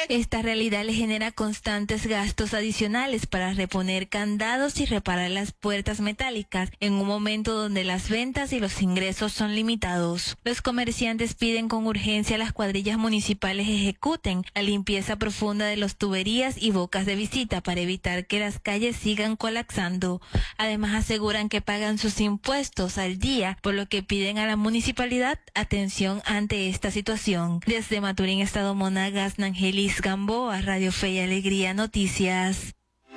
Esta realidad le genera constantes gastos adicionales para reponer candados y reparar las puertas metálicas en un momento donde las ventas y los ingresos son limitados. Los comerciantes piden con urgencia a las cuadrillas municipales ejecuten la limpieza profunda de las tuberías y bocas de visita para evitar que las calles sigan colapsando. Además aseguran que pagan sus impuestos al día, por lo que piden a la municipalidad atención ante esta situación. Desde Maturín, Estado Monagas, Nangelis Gamboa, Radio Fe y Alegría Noticias.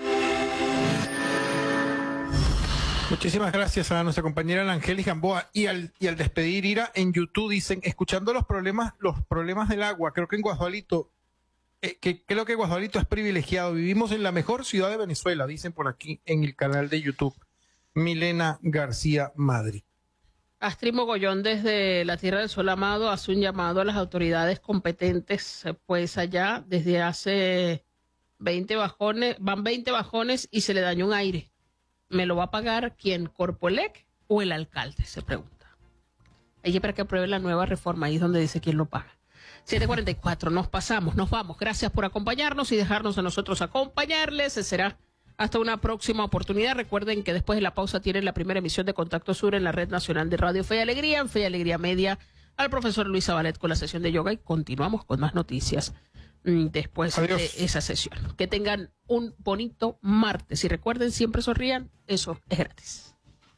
Muchísimas gracias a nuestra compañera Angelis Gamboa. Y al despedir, Ira, en YouTube dicen, escuchando los problemas del agua, creo que en Guadualito, creo que Guadualito es privilegiado. Vivimos en la mejor ciudad de Venezuela, dicen por aquí en el canal de YouTube. Milena García Madrid. Astrid Mogollón desde la Tierra del Sol Amado hace un llamado a las autoridades competentes, pues allá desde hace 20 bajones, van 20 bajones y se le dañó un aire. ¿Me lo va a pagar quién? ¿Corpoelec o el alcalde? Se pregunta. Hay que esperar que apruebe la nueva reforma, ahí es donde dice quién lo paga. 7:44, nos vamos. Gracias por acompañarnos y dejarnos a nosotros acompañarles. Será hasta una próxima oportunidad. Recuerden que después de la pausa tienen la primera emisión de Contacto Sur en la Red Nacional de Radio Fe y Alegría, en Fe y Alegría Media, al profesor Luis Zabalet con la sesión de yoga y continuamos con más noticias después de esa sesión. Que tengan un bonito martes y recuerden, siempre sonrían, eso es gratis.